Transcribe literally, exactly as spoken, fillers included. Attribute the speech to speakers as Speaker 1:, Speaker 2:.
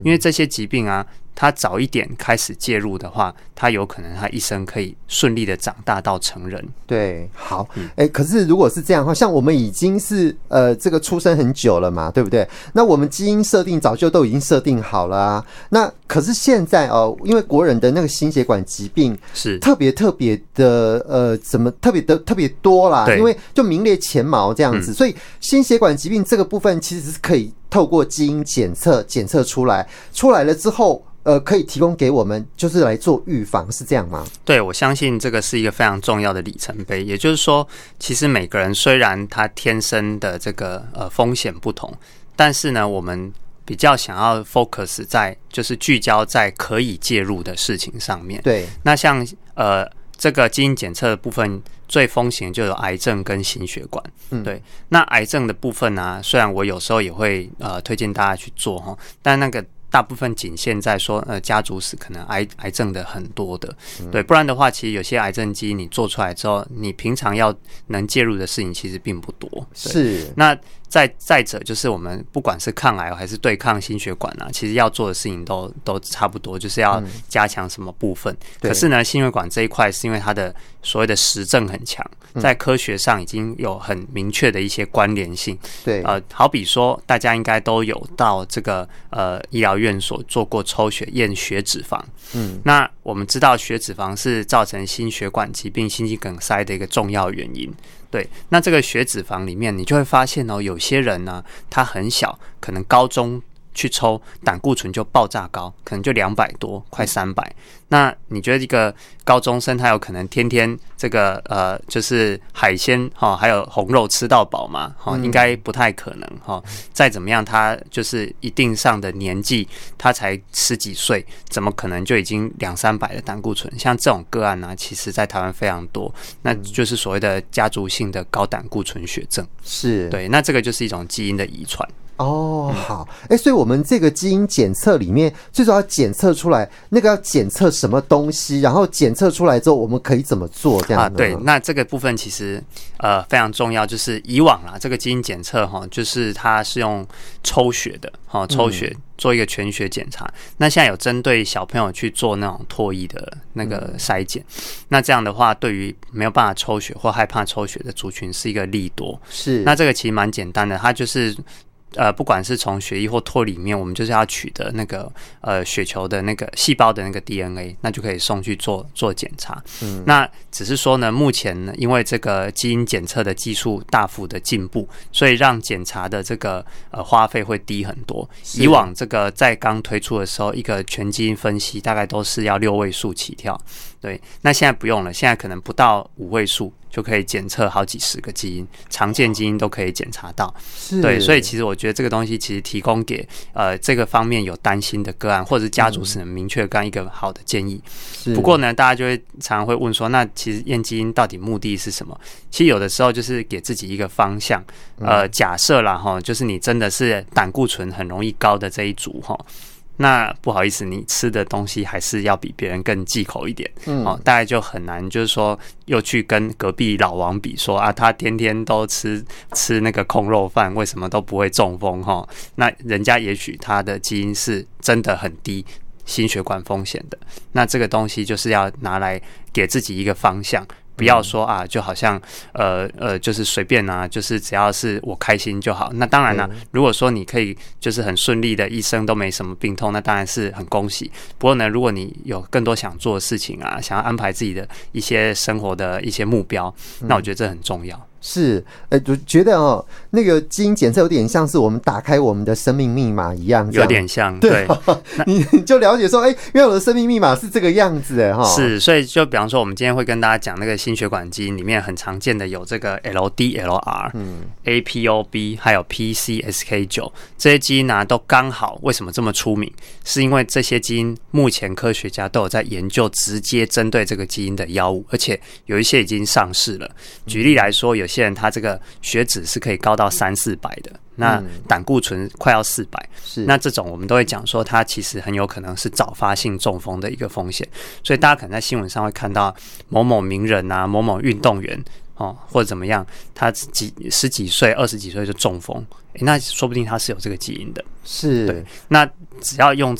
Speaker 1: 因为这些疾病啊，他早一点开始介入的话，他有可能他一生可以顺利的长大到成人。
Speaker 2: 对，好，哎、嗯欸，可是如果是这样的话，像我们已经是呃这个出生很久了嘛，对不对？那我们基因设定早就都已经设定好了啊。那可是现在哦，因为国人的那个心血管疾病
Speaker 1: 是
Speaker 2: 特别特别的呃，怎么特别的特别多啦？因为就名列前茅这样子、嗯，所以心血管疾病这个部分其实是可以透过基因检测检测出来，出来了之后。呃，可以提供给我们，就是来做预防，是这样吗？
Speaker 1: 对，我相信这个是一个非常重要的里程碑。也就是说，其实每个人虽然他天生的这个呃风险不同，但是呢，我们比较想要 focus 在就是聚焦在可以介入的事情上面。
Speaker 2: 对，
Speaker 1: 那像呃这个基因检测的部分，最风险就有癌症跟心血管。嗯，对。那癌症的部分呢、啊，虽然我有时候也会呃推荐大家去做哈，但那个。大部分仅限在说，呃，家族史可能癌癌症的很多的，对，不然的话，其实有些癌症基因你做出来之后，你平常要能介入的事情其实并不多。
Speaker 2: 是，
Speaker 1: 那再再者就是我们不管是抗癌还是对抗心血管啊，其实要做的事情都都差不多，就是要加强什么部分。嗯、可是呢，心血管这一块是因为它的所谓的实证很强，在科学上已经有很明确的一些关联性。
Speaker 2: 对，
Speaker 1: 呃，好比说大家应该都有到这个呃医疗院所做过抽血验血脂肪。嗯，那我们知道血脂肪是造成心血管疾病、心肌梗塞的一个重要原因。对，那这个血脂肪里面，你就会发现哦，有些人呢，他很小，可能高中去抽胆固醇就爆炸高，可能就两百多，快三百。那你觉得一个高中生他有可能天天这个呃就是海鲜哈、哦，还有红肉吃到饱吗？哈、哦，应该不太可能哈、哦。再怎么样，他就是一定上的年纪，他才十几岁，怎么可能就已经两三百的胆固醇？像这种个案呢、啊，其实在台湾非常多，那就是所谓的家族性的高胆固醇血症。
Speaker 2: 是，
Speaker 1: 对，那这个就是一种基因的遗传。
Speaker 2: 哦，好，哎、欸，所以我们这个基因检测里面，最主要检测出来那个要检测什么东西，然后检测出来之后，我们可以怎么做？这样啊？
Speaker 1: 对，那这个部分其实呃非常重要，就是以往啦，这个基因检测哈，就是它是用抽血的，哈，抽血做一个全血检查。嗯、那现在有针对小朋友去做那种唾液的那个筛检，嗯、那这样的话，对于没有办法抽血或害怕抽血的族群是一个利多。
Speaker 2: 是，
Speaker 1: 那这个其实蛮简单的，它就是。呃，不管是从血液或唾里面，我们就是要取得那个呃血球的那个细胞的那个 D N A， 那就可以送去做做检查。嗯，那只是说呢，目前呢，因为这个基因检测的技术大幅的进步，所以让检查的这个呃花费会低很多。以往这个在刚推出的时候，一个全基因分析大概都是要六位数起跳，对，那现在不用了，现在可能不到五位数。就可以检测好几十个基因，常见基因都可以检查到。对，所以其实我觉得这个东西其实提供给呃这个方面有担心的个案，或者是家族史很明确个案一个好的建议。不过呢，大家就会常常会问说，那其实验基因到底目的是什么？其实有的时候就是给自己一个方向。呃，假设啦齁，就是你真的是胆固醇很容易高的这一组齁。那不好意思，你吃的东西还是要比别人更忌口一点，嗯，哦，大概就很难，就是说又去跟隔壁老王比说啊，他天天都吃吃那个空肉饭，为什么都不会中风哈？那人家也许他的基因是真的很低心血管风险的，那这个东西就是要拿来给自己一个方向。不要说啊，就好像呃呃，就是随便啊，就是只要是我开心就好。那当然啦、啊，如果说你可以就是很顺利的，一生都没什么病痛，那当然是很恭喜。不过呢，如果你有更多想做的事情啊，想要安排自己的一些生活的一些目标，那我觉得这很重要。
Speaker 2: 是，呃，我觉得哦，那个基因检测有点像是我们打开我们的生命密码一样，
Speaker 1: 有点像，
Speaker 2: 对，对你就了解说，哎、欸，原来我的生命密码是这个样子的哈。
Speaker 1: 是，所以就比方说，我们今天会跟大家讲那个心血管基因里面很常见的有这个 L D L R、嗯、A P O B 还有 P C S K 九 这些基因呢、啊，都刚好为什么这么出名？是因为这些基因目前科学家都有在研究直接针对这个基因的药物，而且有一些已经上市了。举例来说，有些人他这个血脂是可以高到三四百的，那胆固醇快要四百，那这种我们都会讲说，它其实很有可能是早发性中风的一个风险。所以大家可能在新闻上会看到某某名人啊、某某运动员哦，或者怎么样，他几十几岁、二十几岁就中风，欸，那说不定他是有这个基因的。
Speaker 2: 是，
Speaker 1: 对，那只要用